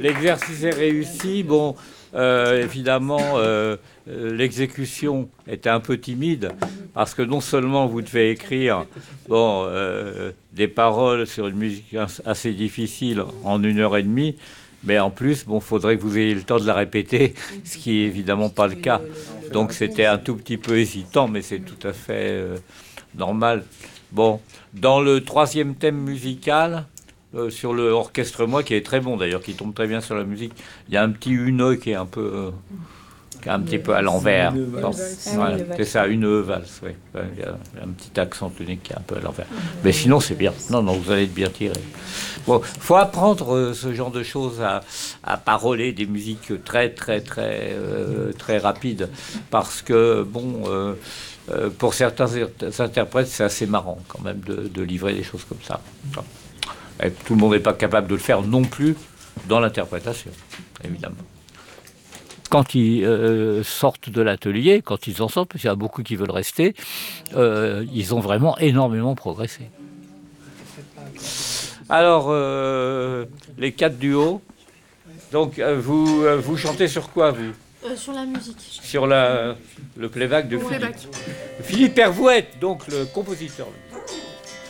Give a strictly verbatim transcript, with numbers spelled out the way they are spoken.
l'exercice est réussi. Bon, euh, évidemment, euh, euh, l'exécution était un peu timide parce que non seulement vous devez écrire bon, euh, des paroles sur une musique assez difficile en une heure et demie, mais en plus, bon, faudrait que vous ayez le temps de la répéter, ce qui est évidemment pas le cas. Donc c'était un tout petit peu hésitant, mais c'est tout à fait euh, normal. Bon, dans le troisième thème musical, euh, sur le orchestre-moi, qui est très bon d'ailleurs, qui tombe très bien sur la musique, il y a un petit une qui est un peu, euh, qui est un petit peu à l'envers. Bon, voilà, c'est ça, une valse, oui. Il y a un petit accent tonique qui est un peu à l'envers. Mais sinon, c'est bien. Non, non, vous allez être bien tiré. Bon, faut apprendre euh, ce genre de choses à, à paroler des musiques très, très, très, euh, très rapides, parce que bon. Euh, Euh, pour certains interprètes, c'est assez marrant quand même de, de livrer des choses comme ça. Et tout le monde n'est pas capable de le faire non plus dans l'interprétation, évidemment. Quand ils euh, sortent de l'atelier, quand ils en sortent, parce qu'il y a beaucoup qui veulent rester, euh, ils ont vraiment énormément progressé. Alors, euh, les quatre duos, donc euh, vous, euh, vous chantez sur quoi, vous ? Euh, sur la musique. Sur la, le playback de Ouais. Philippe. Philippe Hervouette, donc le compositeur.